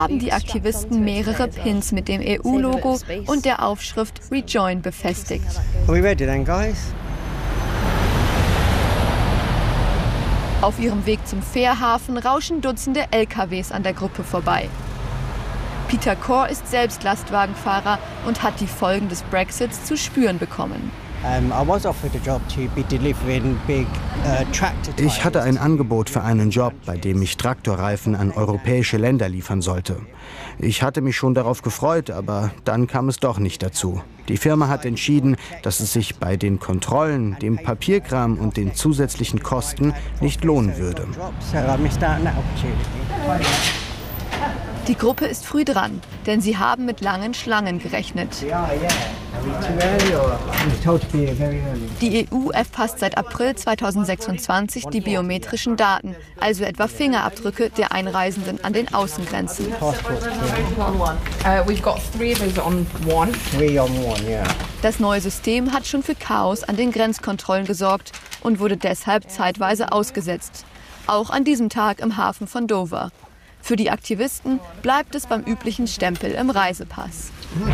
haben die Aktivisten mehrere Pins mit dem EU-Logo und der Aufschrift Rejoin befestigt. Are we ready then, guys? Auf ihrem Weg zum Fährhafen rauschen Dutzende LKWs an der Gruppe vorbei. Peter Core ist selbst Lastwagenfahrer und hat die Folgen des Brexits zu spüren bekommen. Ich hatte ein Angebot für einen Job, bei dem ich Traktorreifen an europäische Länder liefern sollte. Ich hatte mich schon darauf gefreut, aber dann kam es doch nicht dazu. Die Firma hat entschieden, dass es sich bei den Kontrollen, dem Papierkram und den zusätzlichen Kosten nicht lohnen würde. Die Gruppe ist früh dran, denn sie haben mit langen Schlangen gerechnet. Die EU erfasst seit April 2026 die biometrischen Daten, also etwa Fingerabdrücke der Einreisenden an den Außengrenzen. Das neue System hat schon für Chaos an den Grenzkontrollen gesorgt und wurde deshalb zeitweise ausgesetzt. Auch an diesem Tag im Hafen von Dover. Für die Aktivisten bleibt es beim üblichen Stempel im Reisepass.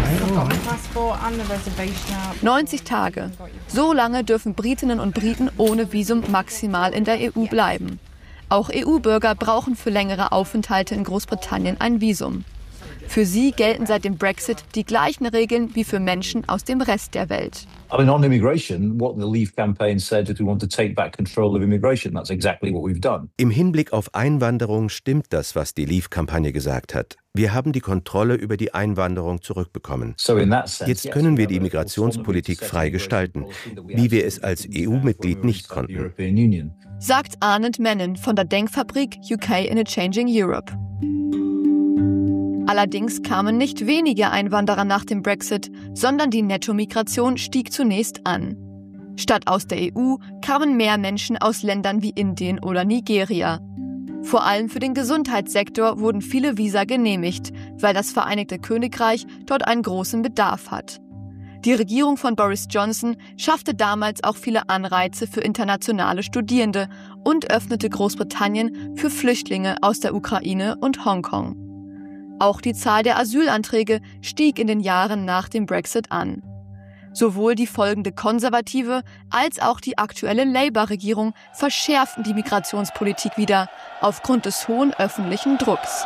90 Tage. So lange dürfen Britinnen und Briten ohne Visum maximal in der EU bleiben. Auch EU-Bürger brauchen für längere Aufenthalte in Großbritannien ein Visum. Für sie gelten seit dem Brexit die gleichen Regeln wie für Menschen aus dem Rest der Welt. On immigration, what the Leave campaign said is we want to take back control of immigration. That's exactly what we've done. Im Hinblick auf Einwanderung stimmt das, was die Leave-Kampagne gesagt hat. Wir haben die Kontrolle über die Einwanderung zurückbekommen. Jetzt können wir die Migrationspolitik frei gestalten, wie wir es als EU-Mitglied nicht konnten. Sagt Arndt Mennen von der Denkfabrik UK in a Changing Europe. Allerdings kamen nicht wenige Einwanderer nach dem Brexit, sondern die Nettomigration stieg zunächst an. Statt aus der EU kamen mehr Menschen aus Ländern wie Indien oder Nigeria. Vor allem für den Gesundheitssektor wurden viele Visa genehmigt, weil das Vereinigte Königreich dort einen großen Bedarf hat. Die Regierung von Boris Johnson schaffte damals auch viele Anreize für internationale Studierende und öffnete Großbritannien für Flüchtlinge aus der Ukraine und Hongkong. Auch die Zahl der Asylanträge stieg in den Jahren nach dem Brexit an. Sowohl die folgende konservative als auch die aktuelle Labour-Regierung verschärften die Migrationspolitik wieder aufgrund des hohen öffentlichen Drucks.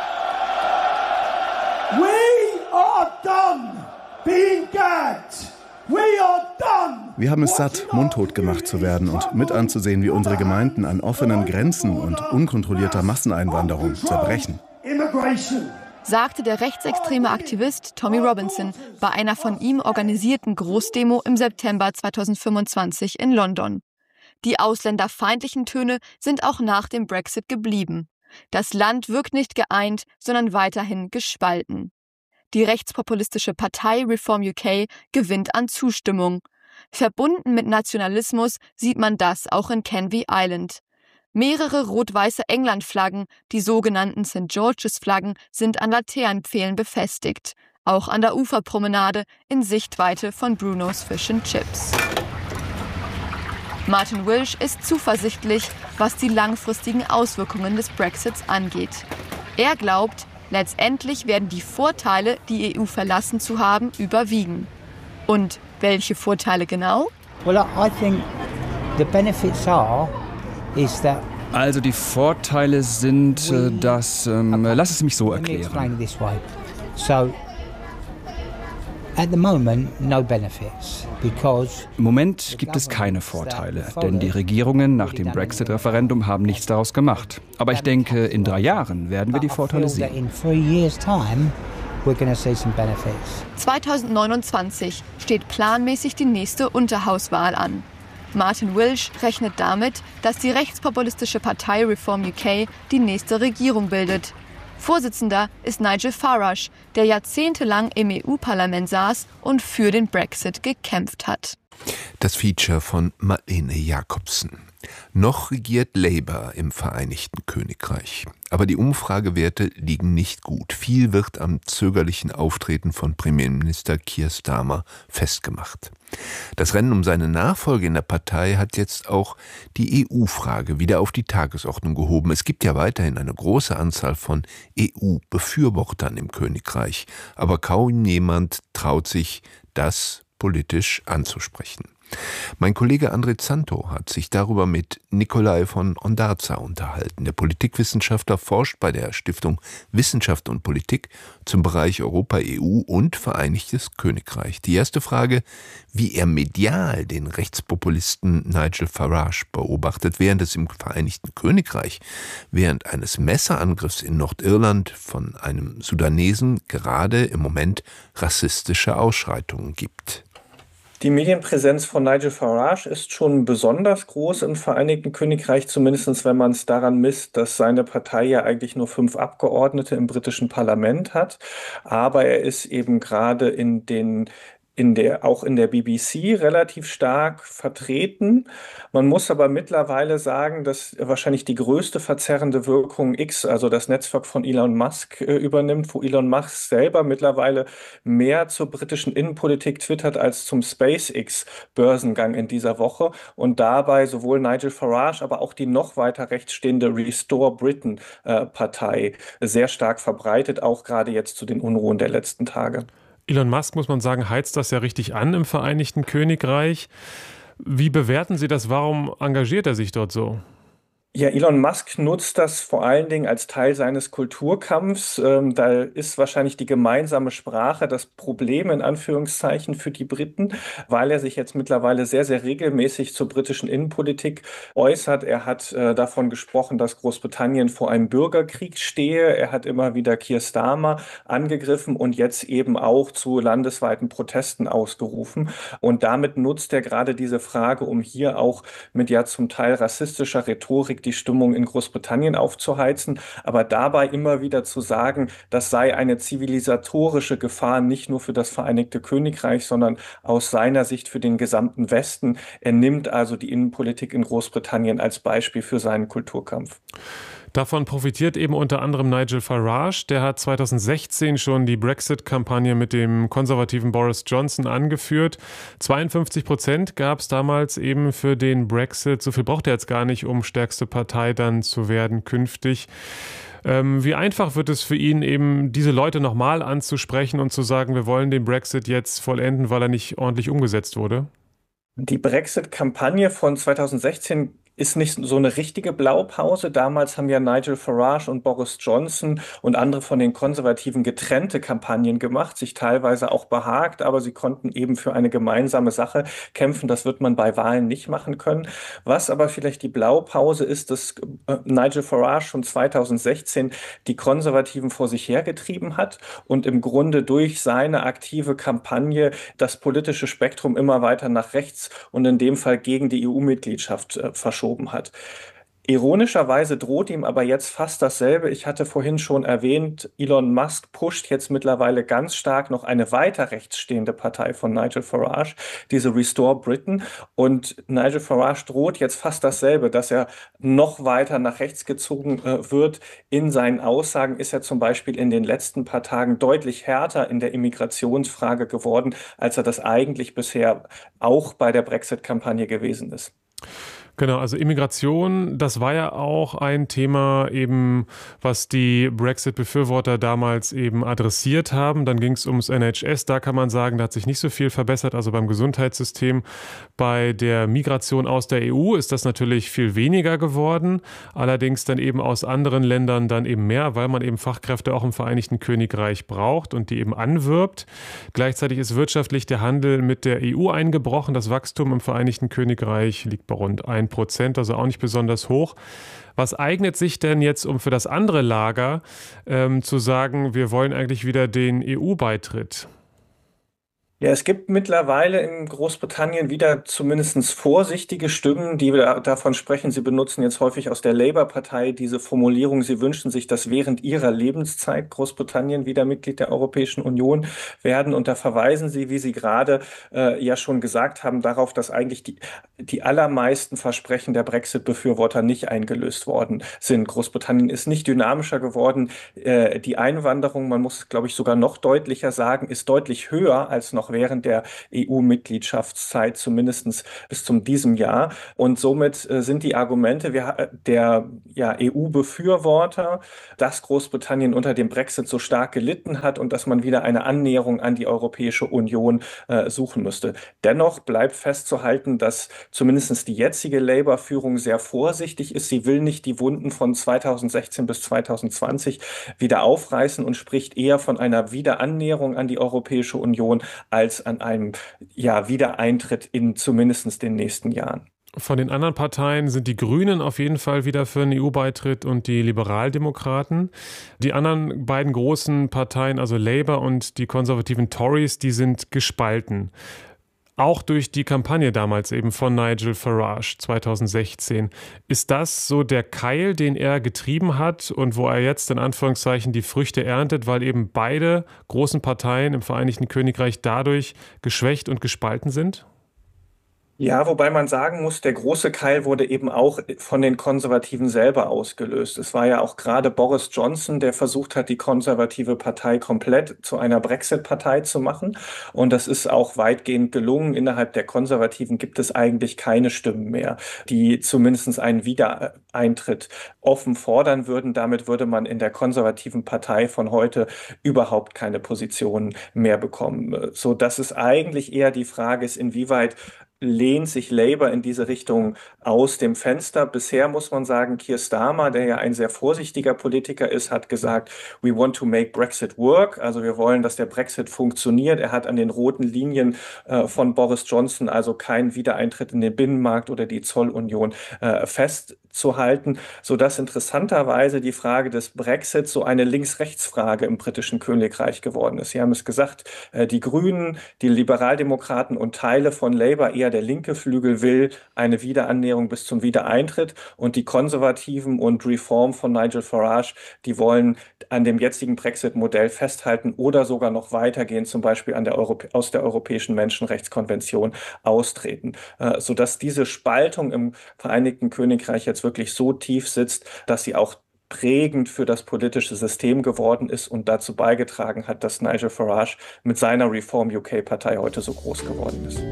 Wir haben es satt, mundtot gemacht zu werden und mit anzusehen, wie unsere Gemeinden an offenen Grenzen und unkontrollierter Masseneinwanderung zerbrechen. Sagte der rechtsextreme Aktivist Tommy Robinson bei einer von ihm organisierten Großdemo im September 2025 in London. Die ausländerfeindlichen Töne sind auch nach dem Brexit geblieben. Das Land wirkt nicht geeint, sondern weiterhin gespalten. Die rechtspopulistische Partei Reform UK gewinnt an Zustimmung. Verbunden mit Nationalismus sieht man das auch in Canvey Island. Mehrere rot-weiße England-Flaggen, die sogenannten St. George's-Flaggen, sind an Laternenpfählen befestigt. Auch an der Uferpromenade in Sichtweite von Bruno's Fish and Chips. Martin Wilsch ist zuversichtlich, was die langfristigen Auswirkungen des Brexits angeht. Er glaubt, letztendlich werden die Vorteile, die EU verlassen zu haben, überwiegen. Und welche Vorteile genau? Also die Vorteile sind, dass... lass es mich so erklären. Im Moment gibt es keine Vorteile, denn die Regierungen nach dem Brexit-Referendum haben nichts daraus gemacht. Aber ich denke, in 3 Jahren werden wir die Vorteile sehen. 2029 steht planmäßig die nächste Unterhauswahl an. Martin Wilsch rechnet damit, dass die rechtspopulistische Partei Reform UK die nächste Regierung bildet. Vorsitzender ist Nigel Farage, der jahrzehntelang im EU-Parlament saß und für den Brexit gekämpft hat. Das Feature von Marlene Jacobsen. Noch regiert Labour im Vereinigten Königreich. Aber die Umfragewerte liegen nicht gut. Viel wird am zögerlichen Auftreten von Premierminister Keir Starmer festgemacht. Das Rennen um seine Nachfolge in der Partei hat jetzt auch die EU-Frage wieder auf die Tagesordnung gehoben. Es gibt ja weiterhin eine große Anzahl von EU-Befürwortern im Königreich. Aber kaum jemand traut sich, das politisch anzusprechen. Mein Kollege André Zanto hat sich darüber mit Nikolai von Ondarza unterhalten. Der Politikwissenschaftler forscht bei der Stiftung Wissenschaft und Politik zum Bereich Europa, EU und Vereinigtes Königreich. Die erste Frage, wie er medial den Rechtspopulisten Nigel Farage beobachtet, während es im Vereinigten Königreich während eines Messerangriffs in Nordirland von einem Sudanesen gerade im Moment rassistische Ausschreitungen gibt. Die Medienpräsenz von Nigel Farage ist schon besonders groß im Vereinigten Königreich, zumindest wenn man es daran misst, dass seine Partei ja eigentlich nur 5 Abgeordnete im britischen Parlament hat. Aber er ist eben gerade auch in der BBC relativ stark vertreten. Man muss aber mittlerweile sagen, dass wahrscheinlich die größte verzerrende Wirkung X, also das Netzwerk von Elon Musk, übernimmt, wo Elon Musk selber mittlerweile mehr zur britischen Innenpolitik twittert als zum SpaceX-Börsengang in dieser Woche und dabei sowohl Nigel Farage, aber auch die noch weiter rechts stehende Restore Britain-Partei sehr stark verbreitet, auch gerade jetzt zu den Unruhen der letzten Tage. Elon Musk, muss man sagen, heizt das ja richtig an im Vereinigten Königreich. Wie bewerten Sie das? Warum engagiert er sich dort so? Ja, Elon Musk nutzt das vor allen Dingen als Teil seines Kulturkampfs. Da ist wahrscheinlich die gemeinsame Sprache das Problem in Anführungszeichen für die Briten, weil er sich jetzt mittlerweile sehr, sehr regelmäßig zur britischen Innenpolitik äußert. Er hat davon gesprochen, dass Großbritannien vor einem Bürgerkrieg stehe. Er hat immer wieder Keir Starmer angegriffen und jetzt eben auch zu landesweiten Protesten ausgerufen. Und damit nutzt er gerade diese Frage, um hier auch mit ja zum Teil rassistischer Rhetorik die Stimmung in Großbritannien aufzuheizen, aber dabei immer wieder zu sagen, das sei eine zivilisatorische Gefahr, nicht nur für das Vereinigte Königreich, sondern aus seiner Sicht für den gesamten Westen. Er nimmt also die Innenpolitik in Großbritannien als Beispiel für seinen Kulturkampf. Davon profitiert eben unter anderem Nigel Farage. Der hat 2016 schon die Brexit-Kampagne mit dem konservativen Boris Johnson angeführt. 52% gab es damals eben für den Brexit. So viel braucht er jetzt gar nicht, um stärkste Partei dann zu werden künftig. Wie einfach wird es für ihn eben, diese Leute nochmal anzusprechen und zu sagen, wir wollen den Brexit jetzt vollenden, weil er nicht ordentlich umgesetzt wurde? Die Brexit-Kampagne von 2016 ist nicht so eine richtige Blaupause. Damals haben ja Nigel Farage und Boris Johnson und andere von den Konservativen getrennte Kampagnen gemacht, sich teilweise auch behagt, aber sie konnten eben für eine gemeinsame Sache kämpfen. Das wird man bei Wahlen nicht machen können. Was aber vielleicht die Blaupause ist, dass Nigel Farage schon 2016 die Konservativen vor sich hergetrieben hat und im Grunde durch seine aktive Kampagne das politische Spektrum immer weiter nach rechts und in dem Fall gegen die EU-Mitgliedschaft verschoben hat. Ironischerweise droht ihm aber jetzt fast dasselbe. Ich hatte vorhin schon erwähnt, Elon Musk pusht jetzt mittlerweile ganz stark noch eine weiter rechts stehende Partei von Nigel Farage, diese Restore Britain. Und Nigel Farage droht jetzt fast dasselbe, dass er noch weiter nach rechts gezogen wird. In seinen Aussagen ist er zum Beispiel in den letzten paar Tagen deutlich härter in der Immigrationsfrage geworden, als er das eigentlich bisher auch bei der Brexit-Kampagne gewesen ist. Genau, also Immigration, das war ja auch ein Thema eben, was die Brexit-Befürworter damals eben adressiert haben. Dann ging es ums NHS, da kann man sagen, da hat sich nicht so viel verbessert, also beim Gesundheitssystem. Bei der Migration aus der EU ist das natürlich viel weniger geworden, allerdings dann eben aus anderen Ländern dann eben mehr, weil man eben Fachkräfte auch im Vereinigten Königreich braucht und die eben anwirbt. Gleichzeitig ist wirtschaftlich der Handel mit der EU eingebrochen. Das Wachstum im Vereinigten Königreich liegt bei rund 1%, also auch nicht besonders hoch. Was eignet sich denn jetzt, um für das andere Lager zu sagen, wir wollen eigentlich wieder den EU-Beitritt? Ja, es gibt mittlerweile in Großbritannien wieder zumindest vorsichtige Stimmen, die davon sprechen. Sie benutzen jetzt häufig aus der Labour-Partei diese Formulierung, sie wünschen sich, dass während ihrer Lebenszeit Großbritannien wieder Mitglied der Europäischen Union werden. Und da verweisen sie, wie Sie gerade ja schon gesagt haben, darauf, dass eigentlich die allermeisten Versprechen der Brexit-Befürworter nicht eingelöst worden sind. Großbritannien ist nicht dynamischer geworden. Die Einwanderung, man muss es, glaube ich, sogar noch deutlicher sagen, ist deutlich höher als noch während der EU-Mitgliedschaftszeit, zumindest bis zum diesem Jahr. Und somit sind die Argumente der EU-Befürworter, dass Großbritannien unter dem Brexit so stark gelitten hat und dass man wieder eine Annäherung an die Europäische Union suchen müsste. Dennoch bleibt festzuhalten, dass zumindest die jetzige Labour-Führung sehr vorsichtig ist. Sie will nicht die Wunden von 2016 bis 2020 wieder aufreißen und spricht eher von einer Wiederannäherung an die Europäische Union als an einem Wiedereintritt in zumindest den nächsten Jahren. Von den anderen Parteien sind die Grünen auf jeden Fall wieder für einen EU-Beitritt und die Liberaldemokraten. Die anderen beiden großen Parteien, also Labour und die konservativen Tories, die sind gespalten. Auch durch die Kampagne damals eben von Nigel Farage 2016. Ist das so der Keil, den er getrieben hat und wo er jetzt in Anführungszeichen die Früchte erntet, weil eben beide großen Parteien im Vereinigten Königreich dadurch geschwächt und gespalten sind? Ja, wobei man sagen muss, der große Keil wurde eben auch von den Konservativen selber ausgelöst. Es war ja auch gerade Boris Johnson, der versucht hat, die konservative Partei komplett zu einer Brexit-Partei zu machen. Und das ist auch weitgehend gelungen. Innerhalb der Konservativen gibt es eigentlich keine Stimmen mehr, die zumindest einen Wiedereintritt offen fordern würden. Damit würde man in der konservativen Partei von heute überhaupt keine Positionen mehr bekommen. So dass es eigentlich eher die Frage ist, inwieweit lehnt sich Labour in diese Richtung aus dem Fenster. Bisher muss man sagen, Keir Starmer, der ja ein sehr vorsichtiger Politiker ist, hat gesagt, we want to make Brexit work. Also wir wollen, dass der Brexit funktioniert. Er hat an den roten Linien von Boris Johnson also keinen Wiedereintritt in den Binnenmarkt oder die Zollunion festzuhalten, sodass interessanterweise die Frage des Brexit so eine Links-Rechts-Frage im britischen Königreich geworden ist. Sie haben es gesagt, die Grünen, die Liberaldemokraten und Teile von Labour, eher der linke Flügel, will eine Wiederannäherung bis zum Wiedereintritt, und die Konservativen und Reform von Nigel Farage, die wollen an dem jetzigen Brexit-Modell festhalten oder sogar noch weitergehen, zum Beispiel aus der Europäischen Menschenrechtskonvention austreten, sodass diese Spaltung im Vereinigten Königreich jetzt wirklich so tief sitzt, dass sie auch prägend für das politische System geworden ist und dazu beigetragen hat, dass Nigel Farage mit seiner Reform UK-Partei heute so groß geworden ist.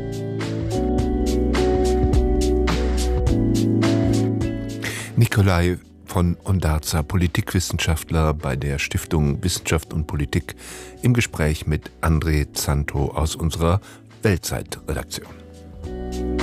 Nikolai von Ondarza, Politikwissenschaftler bei der Stiftung Wissenschaft und Politik, im Gespräch mit André Zanto aus unserer Weltzeit-Redaktion.